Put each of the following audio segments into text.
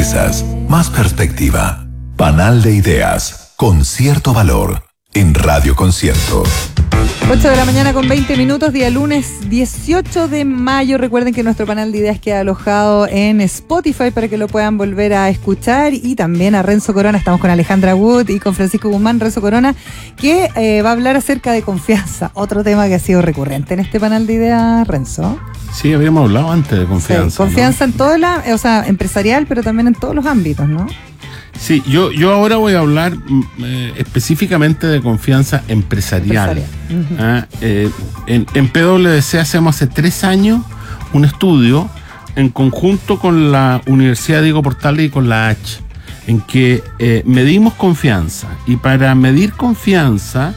empresas, más perspectiva. Panal de ideas, con cierto valor, en Radio Concierto. 8 de la mañana con 20 minutos, día lunes 18 de mayo. Recuerden que nuestro panal de ideas queda alojado en Spotify para que lo puedan volver a escuchar. Y también a Renzo Corona, estamos con Alejandra Wood y con Francisco Guzmán. Renzo Corona, que va a hablar acerca de confianza, otro tema que ha sido recurrente en este panal de ideas, Renzo. Sí, habíamos hablado antes de confianza. Sí, confianza, ¿no? En todo empresarial, pero también en todos los ámbitos, ¿no? Sí, yo ahora voy a hablar específicamente de confianza empresarial. Uh-huh. En PwC hacemos hace 3 años un estudio en conjunto con la Universidad Diego Portales y con la H, en que medimos confianza. Y para medir confianza,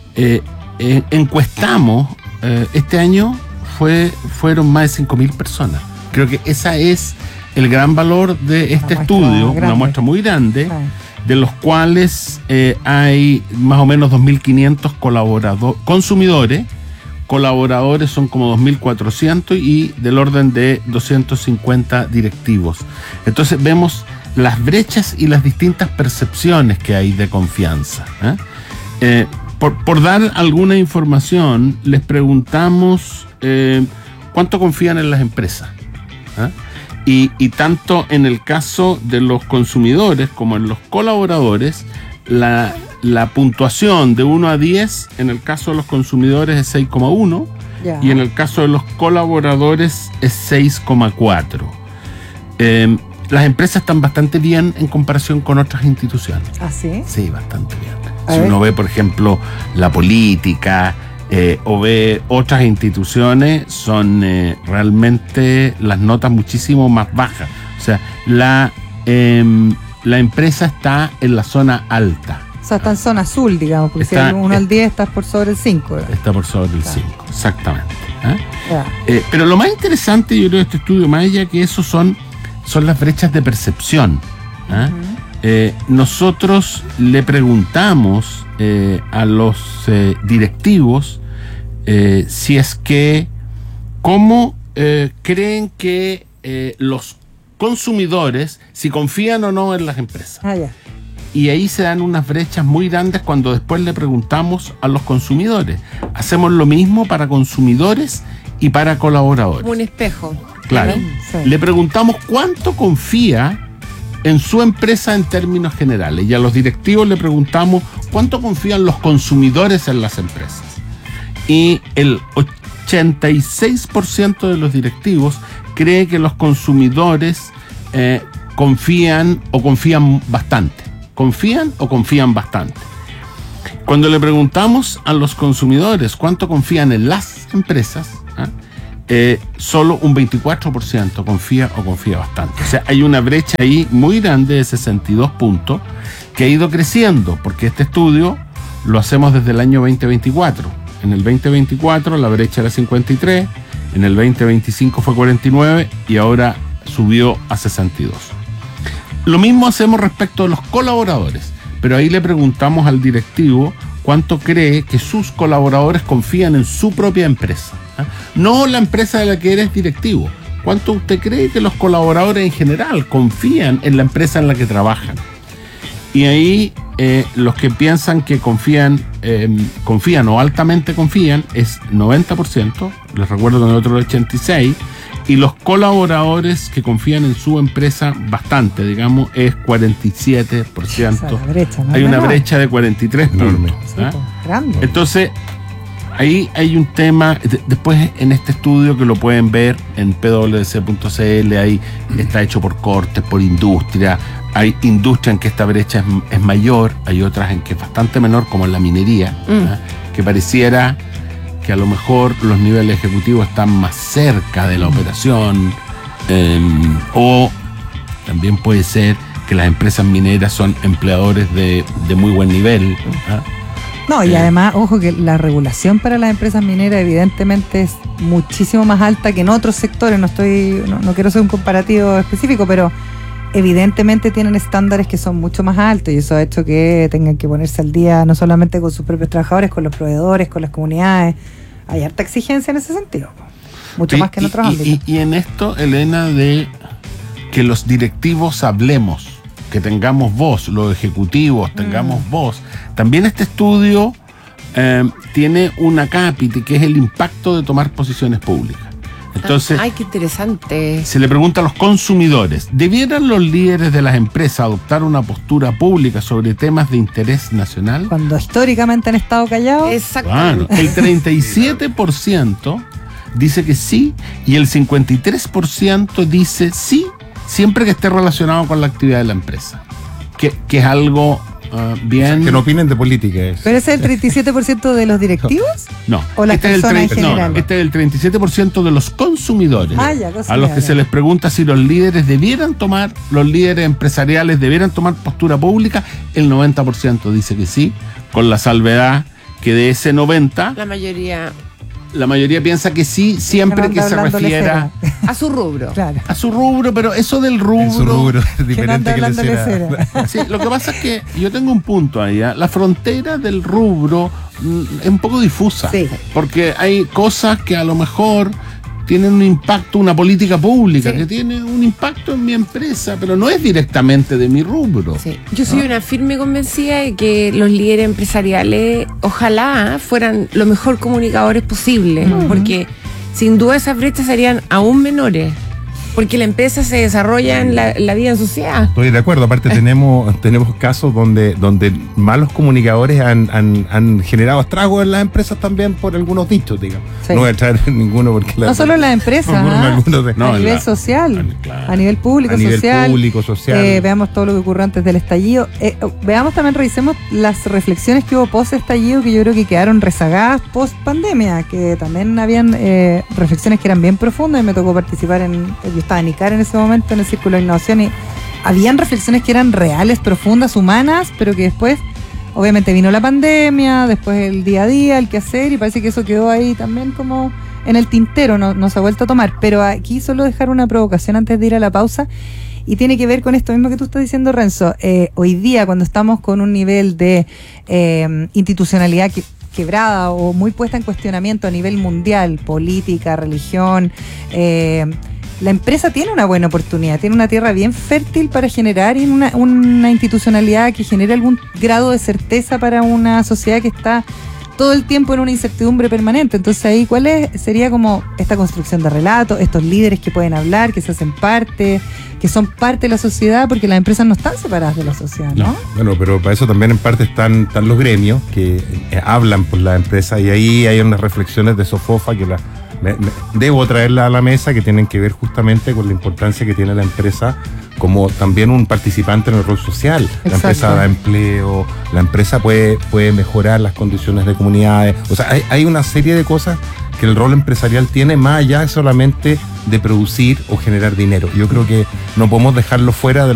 encuestamos, este año fueron más de 5.000 personas. Creo que esa es el gran valor de este estudio, una muestra muy grande, de los cuales hay más o menos 2.500 consumidores. Colaboradores son como 2.400 y del orden de 250 directivos. Entonces vemos las brechas y las distintas percepciones que hay de confianza. Por dar alguna información, les preguntamos cuánto confían en las empresas. Y tanto en el caso de los consumidores como en los colaboradores, la puntuación de 1 a 10, en el caso de los consumidores es 6,1 y en el caso de los colaboradores es 6,4. Las empresas están bastante bien en comparación con otras instituciones. ¿Ah, sí? Sí, bastante bien. Si uno ve, por ejemplo, la política, o ve otras instituciones, son realmente las notas muchísimo más bajas. O sea, la empresa está en la zona alta. O sea, está en zona azul, digamos, porque si 1 al 10 está por sobre el 5. Está por sobre el 5, exactamente. Pero lo más interesante, yo creo, de este estudio, más allá que eso, son las brechas de percepción. Uh-huh. Nosotros le preguntamos a los directivos si es que cómo creen que los consumidores, si confían o no en las empresas. Y ahí se dan unas brechas muy grandes cuando después le preguntamos a los consumidores. Hacemos lo mismo para consumidores y para colaboradores. Un espejo. Claro. Sí. Le preguntamos cuánto confía en su empresa en términos generales, y a los directivos le preguntamos cuánto confían los consumidores en las empresas. Y el 86% de los directivos cree que los consumidores confían o confían bastante. Confían o confían bastante. Cuando le preguntamos a los consumidores cuánto confían en las empresas, solo un 24% confía o confía bastante. O sea, hay una brecha ahí muy grande de 62 puntos que ha ido creciendo, porque este estudio lo hacemos desde el año 2024. En el 2024 la brecha era 53, en el 2025 fue 49 y ahora subió a 62. Lo mismo hacemos respecto de los colaboradores, pero ahí le preguntamos al directivo cuánto cree que sus colaboradores confían en su propia empresa. No la empresa de la que eres directivo. ¿Cuánto usted cree que los colaboradores en general confían en la empresa en la que trabajan? Y ahí los que piensan que confían o altamente confían es 90%, les recuerdo que nosotros 86%, y los colaboradores que confían en su empresa bastante, digamos, es 47%. Brecha, ¿no? Hay una brecha de 43 puntos. Sí, grande. Entonces, ahí hay un tema, después en este estudio que lo pueden ver en pwc.cl, ahí está hecho por cortes, por industria. Hay industria en que esta brecha es mayor, hay otras en que es bastante menor, como en la minería, que pareciera que a lo mejor los niveles ejecutivos están más cerca de la operación, o también puede ser que las empresas mineras son empleadores de muy buen nivel. No, y además, ojo, que la regulación para las empresas mineras evidentemente es muchísimo más alta que en otros sectores. No quiero hacer un comparativo específico, pero evidentemente tienen estándares que son mucho más altos, y eso ha hecho que tengan que ponerse al día no solamente con sus propios trabajadores, con los proveedores, con las comunidades. Hay harta exigencia en ese sentido, mucho más que en otros ámbitos. Y en esto, Elena, de que los directivos hablemos, que tengamos voz, los ejecutivos tengamos voz. También este estudio tiene una cápita que es el impacto de tomar posiciones públicas. Entonces, ¡ay, qué interesante! se le pregunta a los consumidores, ¿debieran los líderes de las empresas adoptar una postura pública sobre temas de interés nacional? Cuando históricamente han estado callados. Exactamente. Bueno, el 37% dice que sí y el 53% dice sí, siempre que esté relacionado con la actividad de la empresa. Que es algo bien... Que no opinen de política. ¿Pero ese es el 37% de los directivos? No, ¿O las personas en general? este es el 37% de los consumidores, a los que se les pregunta si los líderes empresariales debieran tomar postura pública. El 90% dice que sí, con la salvedad que de ese 90%, la mayoría piensa que sí, siempre que se refiera a su rubro. Claro. a su rubro, pero eso del rubro... En su rubro es Que no diferente anda que hablando lecera. Sí, lo que pasa es que yo tengo un punto ahí, la frontera del rubro es un poco difusa, Sí. porque hay cosas que a lo mejor tienen un impacto, una política pública que tiene un impacto en mi empresa, pero no es directamente de mi rubro. Sí. Yo soy una firme convencida de que los líderes empresariales ojalá fueran los mejor comunicadores posibles, porque sin duda esas brechas serían aún menores, porque la empresa se desarrolla en la vida en sociedad. Estoy de acuerdo, aparte tenemos casos donde malos comunicadores han generado estragos en las empresas también por algunos dichos, digamos. Sí. No voy a traer ninguno porque... No solo en las empresas, No, a nivel en social, claro. a nivel público, A nivel social. público, social. Veamos todo lo que ocurrió antes del estallido. Veamos también, revisemos las reflexiones que hubo post-estallido, que yo creo que quedaron rezagadas post-pandemia, que también habían reflexiones que eran bien profundas, y me tocó participar yo estaba en ICAR en ese momento, en el Círculo de Innovación, y habían reflexiones que eran reales, profundas, humanas, pero que después, obviamente, vino la pandemia, después el día a día, el quehacer, y parece que eso quedó ahí también como en el tintero, no se ha vuelto a tomar. Pero aquí solo dejar una provocación antes de ir a la pausa, y tiene que ver con esto mismo que tú estás diciendo, Renzo. Hoy día, cuando estamos con un nivel de institucionalidad quebrada o muy puesta en cuestionamiento a nivel mundial, política, religión, la empresa tiene una buena oportunidad, tiene una tierra bien fértil para generar una institucionalidad que genere algún grado de certeza para una sociedad que está todo el tiempo en una incertidumbre permanente. Entonces ahí, sería como esta construcción de relatos, estos líderes que pueden hablar, que se hacen parte, que son parte de la sociedad, porque las empresas no están separadas de la sociedad, ¿no? Bueno, pero para eso también en parte están los gremios que hablan por la empresa, y ahí hay unas reflexiones de Sofofa que debo traerla a la mesa, que tienen que ver justamente con la importancia que tiene la empresa como también un participante en el rol social. Exacto. La empresa da empleo, la empresa puede mejorar las condiciones de comunidades. O sea, hay una serie de cosas que el rol empresarial tiene más allá solamente de producir o generar dinero. Yo creo que no podemos dejarlo fuera de